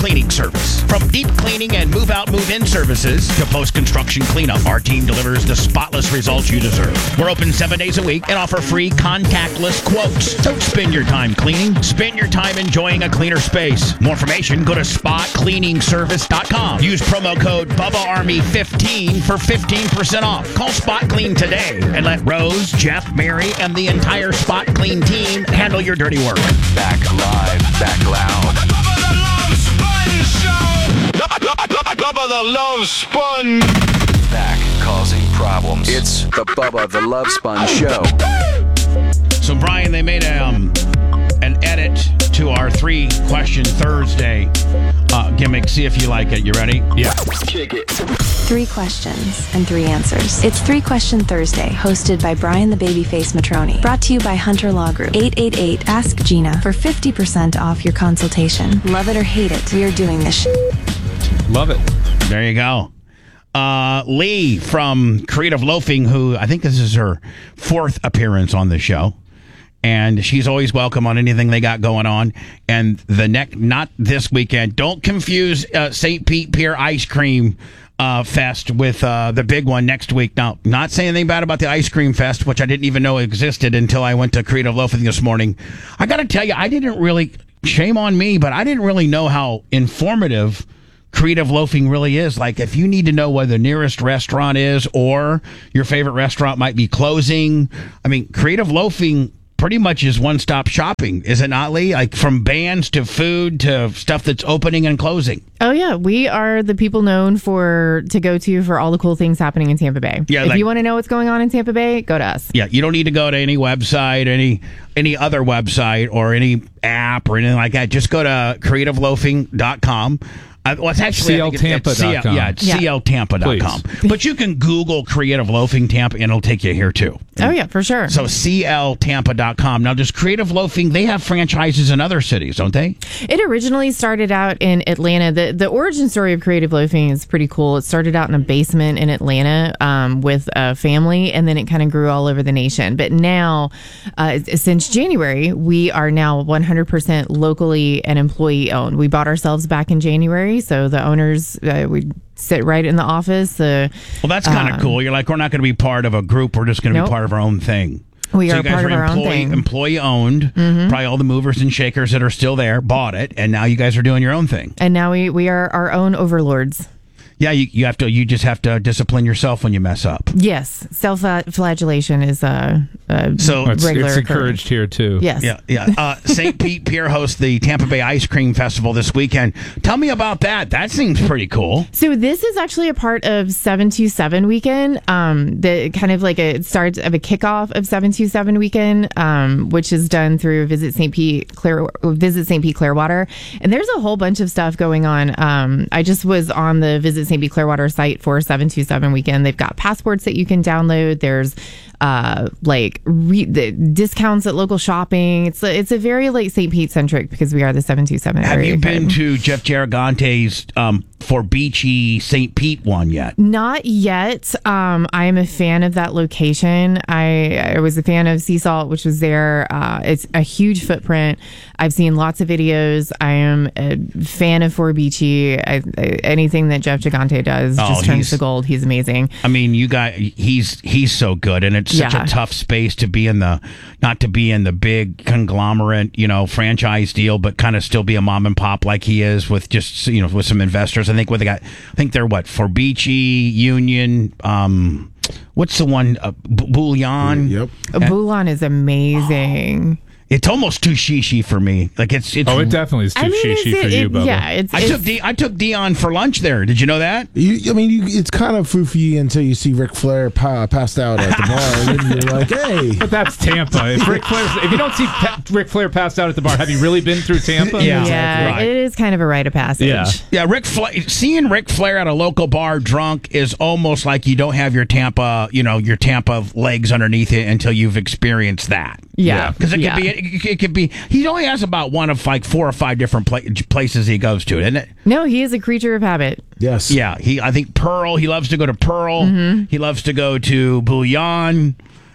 cleaning service. From deep cleaning and move-out, move-in services to post-construction cleanup, our team delivers the spotless results you deserve. We're open 7 days a week and offer free contactless quotes. Don't spend your time cleaning. Spend your time enjoying a cleaner space. More information, go to spotcleaningservice.com. Use promo code BubbaArmy15 for 15% off. Call Spot Clean today and let Rose, Jeff, Mary, and the entire Spot Clean team handle your dirty work. Back live, back loud. Bubba the Love Sponge. Back causing problems. It's the Bubba the Love Sponge Show. So, Brian, they made an edit to our 3-question Thursday gimmick. See if you like it. You ready? Yeah. Kick it. 3 questions and 3 answers. It's 3-Question Thursday, hosted by Brian the Babyface Matroni. Brought to you by Hunter Law Group. 888-ASK-GINA for 50% off your consultation. Love it or hate it, we are doing this Love it. There you go. Lee from Creative Loafing, who I think this is her 4th appearance on the show. And she's always welcome on anything they got going on. And not this weekend. Don't confuse St. Pete Pier Ice Cream Fest with the big one next week. Now, not saying anything bad about the Ice Cream Fest, which I didn't even know existed until I went to Creative Loafing this morning. I got to tell you, shame on me, but I didn't really know how informative Creative Loafing really is. Like, if you need to know where the nearest restaurant is or your favorite restaurant might be closing, I mean, Creative Loafing pretty much is one-stop shopping, is it not, Lee? Like, from bands to food to stuff that's opening and closing. Oh, yeah. We are the people known to go to for all the cool things happening in Tampa Bay. Yeah, if you want to know what's going on in Tampa Bay, go to us. Yeah, you don't need to go to any website, any other website or any app or anything like that. Just go to creativeloafing.com. Well, it's actually CLTampa.com. It's CLTampa.com. But you can Google Creative Loafing Tampa and it'll take you here too. Oh, yeah, for sure. So CLTampa.com. Now, does Creative Loafing, they have franchises in other cities, don't they? It originally started out in Atlanta. The origin story of Creative Loafing is pretty cool. It started out in a basement in Atlanta with a family, and then it kind of grew all over the nation. But now, since January, we are now 100% locally and employee owned. We bought ourselves back in January. So the owners, we sit right in the office. Well, that's kind of cool. You're like, we're not going to be part of a group. We're just going to be part of our own thing. We are part of our own thing. Employee owned. Mm-hmm. Probably all the movers and shakers that are still there bought it, and now you guys are doing your own thing. And now we are our own overlords. Yeah, you just have to discipline yourself when you mess up. Yes, self-flagellation is so it's encouraged here too. Yes, yeah. St. Pete Pier hosts the Tampa Bay Ice Cream Festival this weekend. Tell me about that. That seems pretty cool. So this is actually a part of 727 weekend. The kind of like it starts of a kickoff of 727 weekend, which is done through Visit St. Pete Clearwater, and there's a whole bunch of stuff going on. I just was on the Visit St. Pete Clearwater site for 727 weekend. They've got passports that you can download. There's the discounts at local shopping. It's a very like St. Pete centric because we are the 727 area. Have you been to Jeff Giragante's For Beachy St. Pete one yet? Not yet. I am a fan of that location. I was a fan of Sea Salt, which was there. It's a huge footprint. I've seen lots of videos. I am a fan of For Beachy. Anything that Jeff Gigante does just turns to gold. He's amazing. I mean, you guys, he's so good, and it's such a tough space to be in not to be in the big conglomerate, franchise deal, but kind of still be a mom and pop like he is with just, with some investors. I think they're For Beachy, Union, what's the one? Bouillon. Yep. Bouillon is amazing. It's almost too shishi for me. Like it's it definitely is too shishi for you, Bubba. Yeah, I took Dion for lunch there. Did you know that? It's kind of foofy until you see Ric Flair passed out at the bar, and then you're like, hey. But that's Tampa. If you don't see Ric Flair passed out at the bar, have you really been through Tampa? Yeah, right. It is kind of a rite of passage. Yeah. Seeing Ric Flair at a local bar drunk is almost like you don't have your Tampa legs underneath it until you've experienced that. Yeah, because it could be. He only has about one of like 4 or 5 different places he goes to, isn't it? No, he is a creature of habit. Yes. Yeah. I think Pearl. He loves to go to Pearl. Mm-hmm. He loves to go to Bouillon.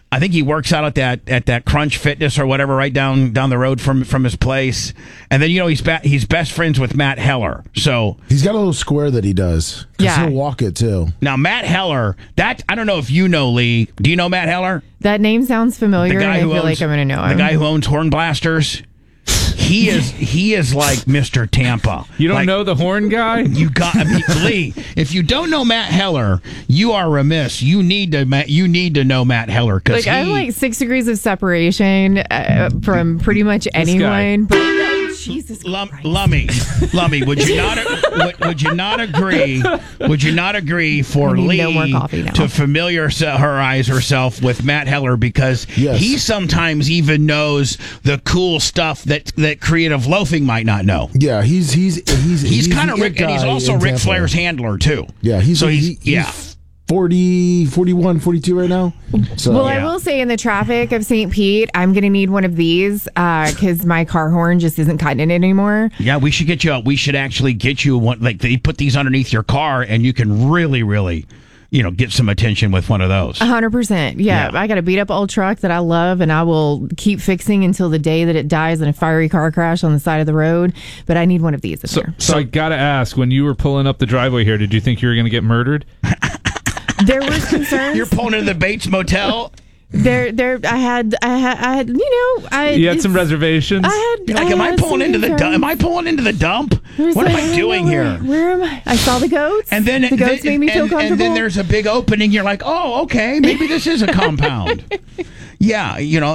I think he works out at that Crunch Fitness or whatever, right down the road from his place. And then he's best friends with Matt Heller. So he's got a little square that he does. Yeah. He'll walk it too. Now Matt Heller, I don't know if you know, Lee. Do you know Matt Heller? That name sounds familiar. The guy and I who feel owns, like I'm going to know him. The guy who owns Horn Blasters. He is like Mr. Tampa. You don't know the horn guy? Lee, if you don't know Matt Heller, you are remiss. You need to know Matt Heller because I'm like 6 degrees of separation from pretty much anyone. But Jesus Christ. Lummy, would you not agree? Would you not agree for Lee no more coffee now. to familiarize herself with Matt Heller because he sometimes even knows the cool stuff that Creative Loafing might not know. Yeah, he's kind of Rick, and he's also Ric Flair's handler too. Yeah, he's 40, 41, 42 right now. So, well, I will say in the traffic of St. Pete, I'm going to need one of these because my car horn just isn't cutting it anymore. Yeah, we should get you. We should actually get you one. Like they put these underneath your car, and you can really, really, get some attention with one of those. 100%. Yeah, I got a beat up old truck that I love, and I will keep fixing until the day that it dies in a fiery car crash on the side of the road. But I need one of these. So I got to ask, when you were pulling up the driveway here, did you think you were going to get murdered? There was concerns. You're pulling into the Bates Motel. I had, you had some reservations. Am I pulling into the dump? Am I pulling into the dump? What am I doing here? Where am I? I saw the goats. And then the goats made me feel comfortable. And then there's a big opening. You're like, oh, okay, maybe this is a compound. Yeah,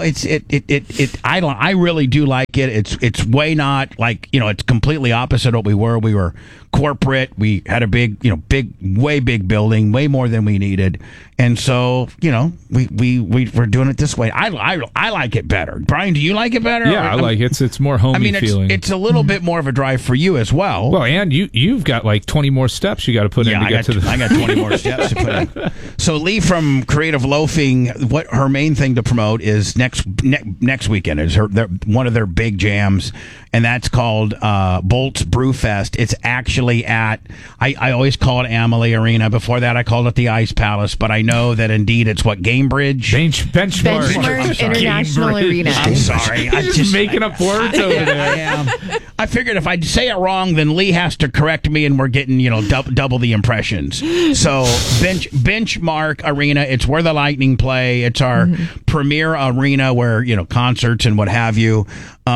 I really do like it. It's way not like, it's completely opposite what we were. We were corporate. We had a way big building, way more than we needed. And so, we're doing it this way. I like it better. Brian, do you like it better? Yeah, I like it. It's more homey feeling. It's a little bit more of a drive for you as well. Well, and you've got like 20 more steps you got to put in to get to the... I got 20 more steps to put in. So Lee from Creative Loafing, what her main thing to promote is next weekend is one of their big jams, and that's called Bolts Brewfest. It's actually at, I always call it Amalie Arena. Before that, I called it the Ice Palace, but I know that indeed it's what, Gamebridge? Benchmark International Arena. I'm sorry. I'm just making up words over there. I am. I figured if I say it wrong, then Lee has to correct me, and we're getting double the impressions. So Benchmark Arena, it's where the Lightning play. It's our premier arena where concerts and what have you.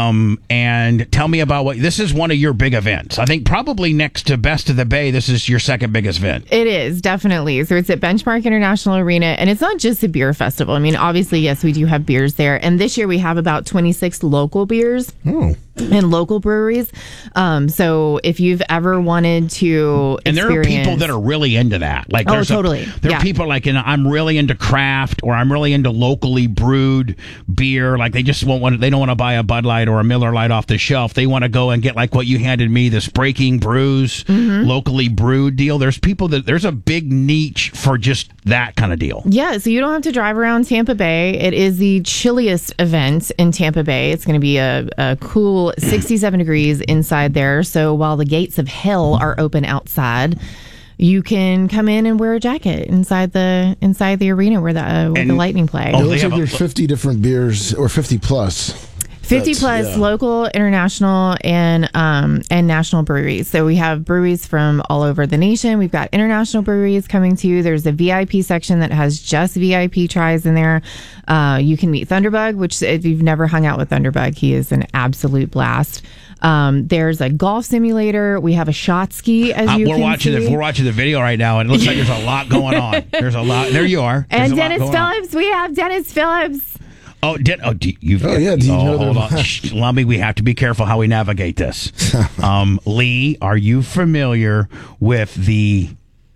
And tell me about this is one of your big events. I think probably next to Best of the Bay, this is your second biggest event. It is, definitely. So it's at Benchmark International Arena, and it's not just a beer festival. I mean, obviously, yes, we do have beers there. And this year we have about 26 local beers. And local breweries. So if you've ever wanted to and there are people that are really into that. Like, totally. There are people like, I'm really into craft, or I'm really into locally brewed beer. Like they just they don't want to buy a Bud Light or a Miller Lite off the shelf. They want to go and get like what you handed me, this Breaking Brews, locally brewed deal. There's a big niche for just that kind of deal. Yeah, so you don't have to drive around Tampa Bay. It is the chilliest event in Tampa Bay. It's going to be a cool 67 degrees inside there. So while the gates of hell are open outside, you can come in and wear a jacket inside the arena where the Lightning play. It looks like there's 50 different beers, or 50 plus. 50 plus local, international, and national breweries. So we have breweries from all over the nation. We've got international breweries coming too. There's a VIP section that has just VIP tries in there. You can meet Thunderbug, which if you've never hung out with Thunderbug, he is an absolute blast. There's a golf simulator. We have a shot ski, as you can see. We're watching the video right now, and it looks like there's a lot going on. There's a lot. There you are. And Dennis Phillips. We have Dennis Phillips. Hold on. Lummy, we have to be careful how we navigate this. Lee, are you familiar with the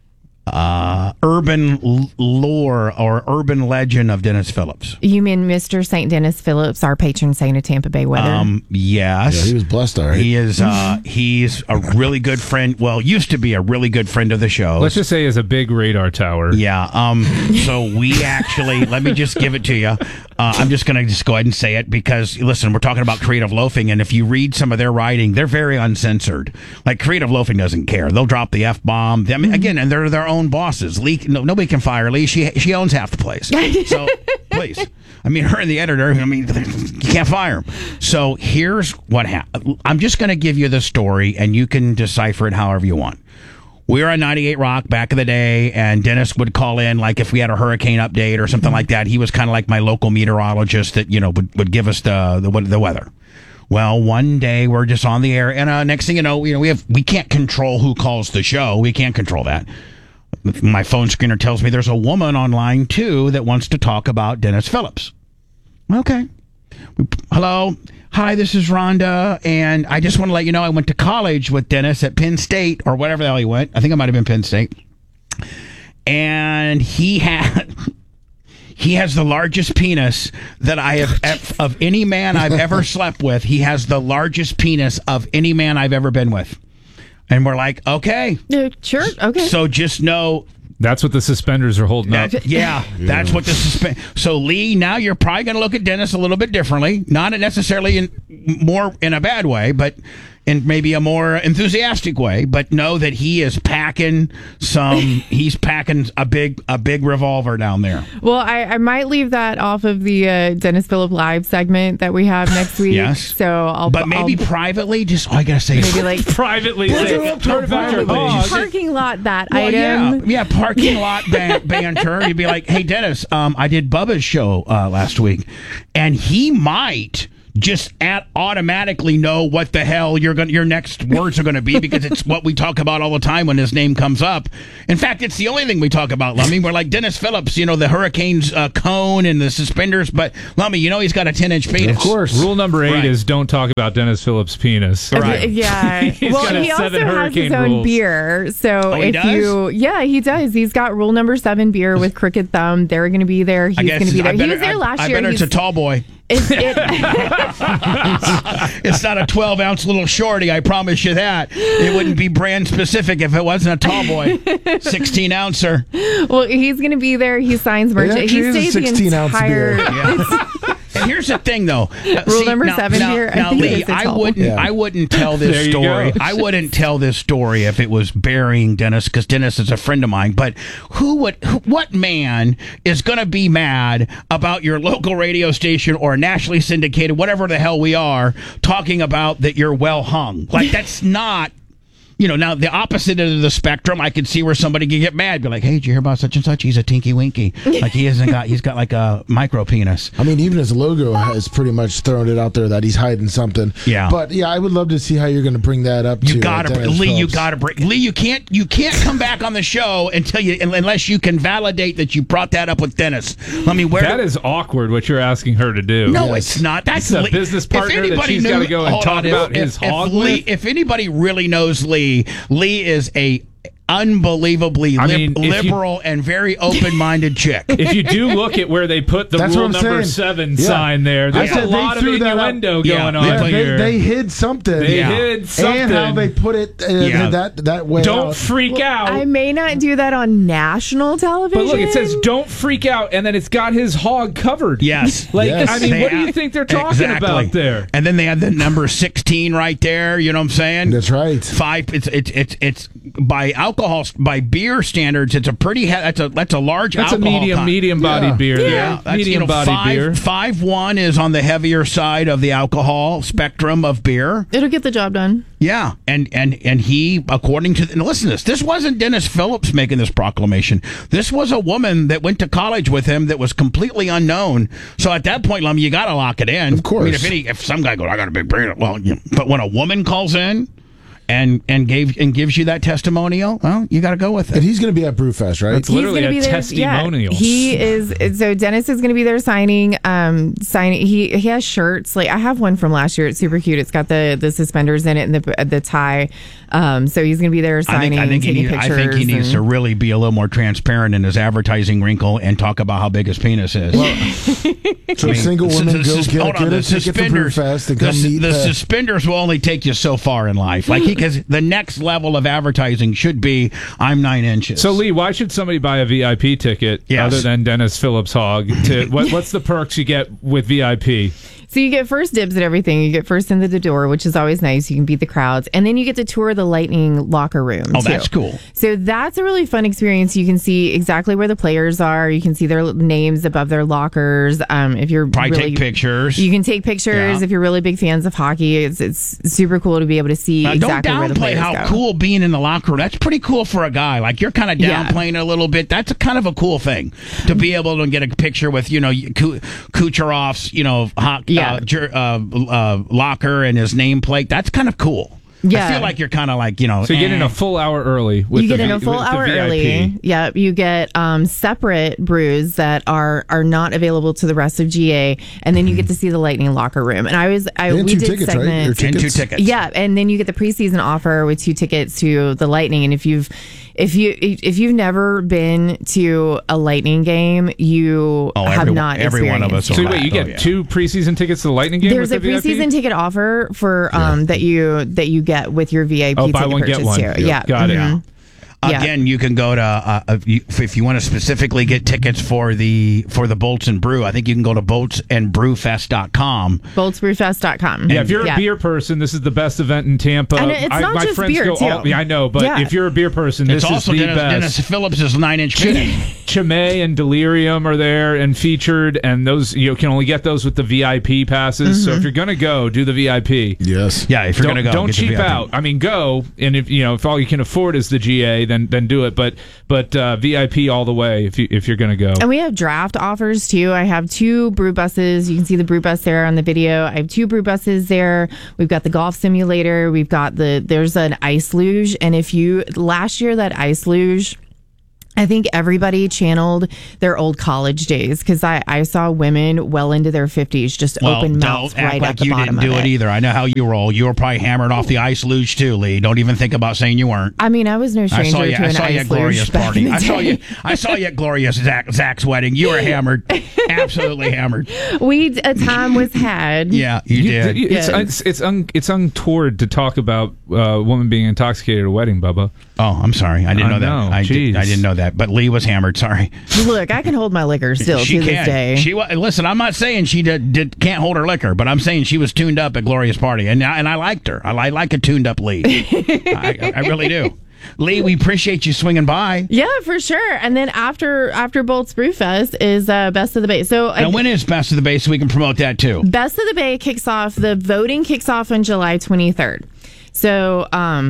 urban lore or urban legend of Dennis Phillips? You mean Mr. St. Dennis Phillips, our patron saint of Tampa Bay weather? Yes. Yeah, he was blessed, all right. He is. He's a really good friend. Well, used to be a really good friend of the show. Let's just say is a big radar tower. Yeah. So we actually, let me just give it to you. I'm just going to go ahead and say it because, listen, we're talking about Creative Loafing, and if you read some of their writing, they're very uncensored. Like, Creative Loafing doesn't care. They'll drop the F-bomb. And they're their own bosses. Lee, nobody can fire Lee. She owns half the place. So please. I mean, her and the editor, I mean, you can't fire him. So here's what happened. I'm just going to give you the story, and you can decipher it however you want. We were on 98 Rock back in the day, and Dennis would call in, like, if we had a hurricane update or something like that. He was kind of like my local meteorologist that, would give us the weather. Well, one day we're just on the air, and next thing you know, we can't control who calls the show. We can't control that. My phone screener tells me there's a woman on line 2 that wants to talk about Dennis Phillips. Okay. Hello. Hi, this is Rhonda, and I just want to let you know I went to college with Dennis at Penn State, or whatever the hell he went. I think it might have been Penn State. And he has the largest penis that I have of any man I've ever slept with. He has the largest penis of any man I've ever been with. And we're like, okay. Sure, okay. So just know... That's what the suspenders are holding up. Yeah, that's what the So, Lee, now you're probably going to look at Dennis a little bit differently. Not necessarily more in a bad way, but in maybe a more enthusiastic way. But know that he is packing he's packing a big revolver down there. Well, I might leave that off of the Dennis Phillip Live segment that we have next week. Yes. So But maybe privately, just, I got to say. Maybe like privately. Parking lot that item. Yeah, parking lot banter. You'd be like, hey, Dennis, I did Bubba's show last week, and he might just automatically know what the hell your next words are going to be, because it's what we talk about all the time when his name comes up. In fact, it's the only thing we talk about, Lummy. We're like Dennis Phillips, the Hurricanes cone and the suspenders, but Lummy, he's got a 10-inch penis. Of course. Rule number 8 is don't talk about Dennis Phillips' penis. Right. Yeah. Well, he also has his own beer. So he does? He does. He's got rule number 7 beer with Crooked Thumb. They're going to be there. He's going to be there. He was there last year. I bet it's a tall boy. It's not a 12-ounce little shorty, I promise you that. It wouldn't be brand specific if it wasn't a tall boy. 16-ouncer. Well, he's going to be there. He signs merch. He stays the 16-ounce entire... beer. Yeah. And here's the thing, though. Rule number 7 here. Now, Lee, I wouldn't tell this story. I wouldn't tell this story if it was burying Dennis, because Dennis is a friend of mine. But what man is going to be mad about your local radio station or nationally syndicated, whatever the hell we are, talking about that you're well hung? Like, that's not... now the opposite of the spectrum, I could see where somebody could get mad, be like, "Hey, did you hear about such and such? He's a tinky winky. Like he's got like a micro penis." I mean, even his logo has pretty much thrown it out there that he's hiding something. Yeah. But yeah, I would love to see how you're going to bring that up. You can't come back on the show unless you can validate that you brought that up with Dennis. That is awkward what you're asking her to do. No, it's not. That's a business partner that she's got to go and talk about his hog with. If anybody really knows Lee is a unbelievably liberal and very open-minded chick. If you do look at where they put the rule number 7 sign there's a lot of innuendo going on here. They hid something. And how they put it that way. Don't freak out. I may not do that on national television. But look, it says don't freak out, and then it's got his hog covered. Yes. What do you think they're talking about there? And then they have the number 16 right there. You know what I'm saying? That's right. 5. It's by beer standards, it's a pretty. That's a large. That's alcohol a medium bodied beer. Yeah, that's, medium bodied beer. 5.1 is on the heavier side of the alcohol spectrum of beer. It'll get the job done. Yeah, and he, according to listen to this wasn't Dennis Phillips making this proclamation. This was a woman that went to college with him that was completely unknown. So at that point, Lummy, you got to lock it in. Of course. I mean, if some guy goes, I got a big brain. Well, but when a woman calls in. And gives you that testimonial, well, you got to go with it. And he's going to be at Brewfest, right? It's literally a testimonial. Yeah, he is. So Dennis is going to be there signing. He has shirts. Like I have one from last year. It's super cute. It's got the suspenders in it and the tie. So he's going to be there signing. I think he needs to really be a little more transparent in his advertising wrinkle and talk about how big his penis is. So single women go get a ticket to Brewfest and come meet. The suspenders will only take you so far in life. Because the next level of advertising should be, I'm 9 inches. So, Lee, why should somebody buy a VIP ticket other than Dennis Phillips Hogg? What's the perks you get with VIP? So you get first dibs at everything. You get first into the door, which is always nice. You can beat the crowds. And then you get to tour the Lightning locker room, Oh, that's cool. So that's a really fun experience. You can see exactly where the players are. You can see their names above their lockers. If you're take pictures. You can take pictures if you're really big fans of hockey. It's super cool to be able to see exactly where the players go. Don't downplay how cool being in the locker room. That's pretty cool for a guy. Like, you're kind of downplaying it a little bit. That's a kind of a cool thing to be able to get a picture with, Kucherov's, locker and his nameplate. That's kind of cool. Yeah. I feel like you're kind of like, So you get in a full hour early. You get in a full hour early. Yeah. You get separate brews that are not available to the rest of GA. And then you get to see the Lightning locker room. And we did tickets, segments. Right? And 2 tickets. Yeah. And then you get the preseason offer with 2 tickets to the Lightning. And if you've never been to a Lightning game, you have not experienced. Every one of us. So wait, you get 2 preseason tickets to the Lightning game? There's a preseason ticket offer for that you get with your VIP ticket buy one, purchase get one. too. Yeah, got it. Again, you can go to if you want to specifically get tickets for the Bolts and Brew. I think you can go to boltsandbrewfest.com. Boltsbrewfest.com. Yeah, if you're a beer person, this is the best event in Tampa. And it's not my just friends beer, too. I know, but if you're a beer person, this is the best. Dennis Phillips' 9-inch mini. Chimay and Delirium are there and featured, and those you can only get those with the VIP passes. So if you're gonna go, do the VIP. Yes. Yeah, if you're gonna go, don't cheap out. I mean, go, and if all you can afford is the GA, then do it. But VIP all the way if you're gonna go. And we have draft offers too. I have 2 brew buses. You can see the brew bus there on the video. I have 2 brew buses there. We've got the golf simulator. We've got there's an ice luge, and last year that ice luge, I think everybody channeled their old college days because I saw women well into their 50s just open mouths right at the bottom of it. Don't act like you didn't do it either. I know how you roll. You were probably hammered off the ice luge too, Lee. Don't even think about saying you weren't. I mean, I was no stranger to an ice luge back in the day. I saw you at Gloria's Zach's wedding. You were hammered, absolutely hammered. A time was had. Yeah, you did. It's untoward to talk about a woman being intoxicated at a wedding, Bubba. Oh, I'm sorry. I didn't know that. I didn't know that. But Lee was hammered. Sorry. Look, I can hold my liquor still to this day. Listen, I'm not saying she can't hold her liquor, but I'm saying she was tuned up at Gloria's party, and I liked her. I like a tuned up Lee. I really do. Lee, we appreciate you swinging by. Yeah, for sure. And then after Bolts Brewfest is Best of the Bay. So now, when is Best of the Bay so we can promote that too? Best of the Bay the voting kicks off on July 23rd. So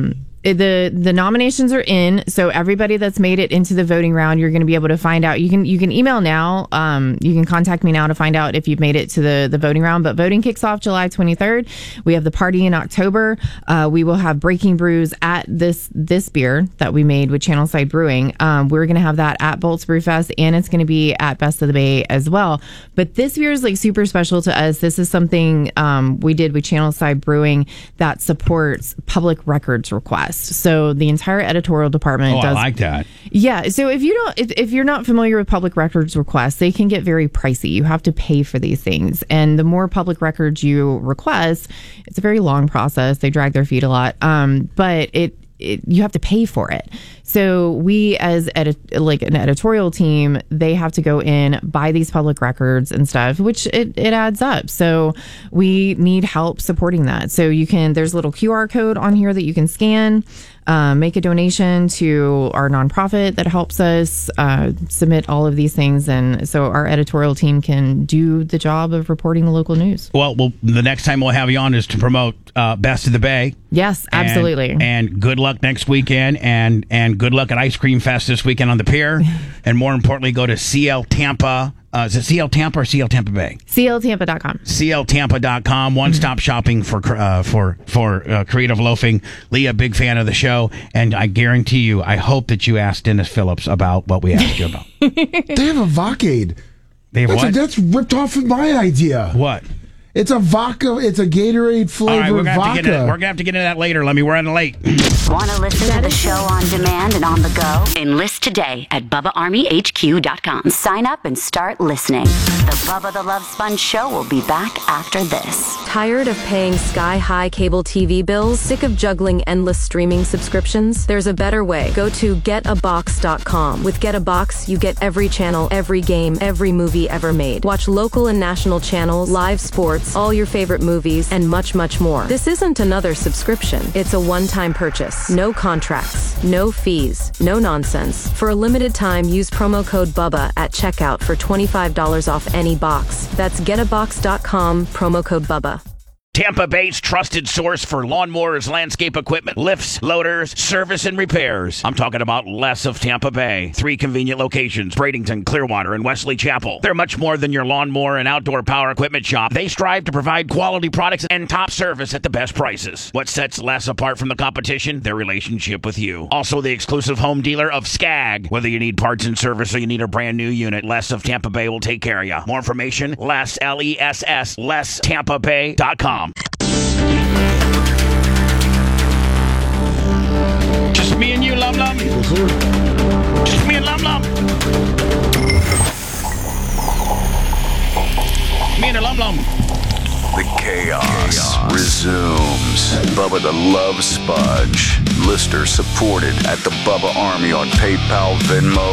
the nominations are in, so everybody that's made it into the voting round, you're going to be able to find out. You can email now. You can contact me now to find out if you've made it to the voting round. But voting kicks off July 23rd. We have the party in October. We will have Breaking Brews at this beer that we made with Channelside Brewing. We're going to have that at Bolts Brewfest, and it's going to be at Best of the Bay as well. But this beer is like super special to us. This is something we did with Channelside Brewing that supports public records requests. So the entire editorial department does. I like that. Yeah. So if you're not familiar with public records requests, they can get very pricey. You have to pay for these things, and the more public records you request, it's a very long process. They drag their feet a lot, but you have to pay for it. So we, as an editorial team, they have to go in, buy these public records and stuff, which it adds up. So we need help supporting that. So there's a little QR code on here that you can scan, make a donation to our nonprofit that helps us submit all of these things, and so our editorial team can do the job of reporting the local news. Well, the next time we'll have you on is to promote Best of the Bay. Yes, absolutely. And good luck next weekend, and good luck at Ice Cream Fest this weekend on the pier. And more importantly, go to CL Tampa. Is it CL Tampa or CL Tampa Bay? CLTampa.com. CLTampa.com. One-stop shopping for creative loafing. Lee, a big fan of the show, and I guarantee you, I hope that you asked Dennis Phillips about what we asked you about. They have a Vocade. They have what? That's ripped off of my idea. What? It's a vodka. It's a Gatorade flavored vodka. We're going to have to get into that later. We're running late. Want to listen to the show on demand and on the go? Enlist today at BubbaArmyHQ.com. Sign up and start listening. The Bubba the Love Sponge Show will be back after this. Tired of paying sky-high cable TV bills? Sick of juggling endless streaming subscriptions? There's a better way. Go to GetAbox.com. With GetAbox, you get every channel, every game, every movie ever made. Watch local and national channels, live sports, favorites, all your favorite movies, and much, much more. This isn't another subscription. It's a one-time purchase. No contracts, no fees, no nonsense. For a limited time, use promo code BUBBA at checkout for $25 off any box. That's getabox.com, promo code BUBBA. Tampa Bay's trusted source for lawnmowers, landscape equipment, lifts, loaders, service, and repairs. I'm talking about Les of Tampa Bay. 3 convenient locations, Bradenton, Clearwater, and Wesley Chapel. They're much more than your lawnmower and outdoor power equipment shop. They strive to provide quality products and top service at the best prices. What sets Les apart from the competition? Their relationship with you. Also the exclusive home dealer of Skag. Whether you need parts and service or you need a brand new unit, Les of Tampa Bay will take care of you. More information, Les, L-E-S-S, LesTampaBay.com. Just me and you, Lum Lum. Just me and Lum Lum. Me and a Lum Lum. The chaos resumes. Bubba the Love Sponge. Listener supported at the Bubba Army on PayPal, Venmo,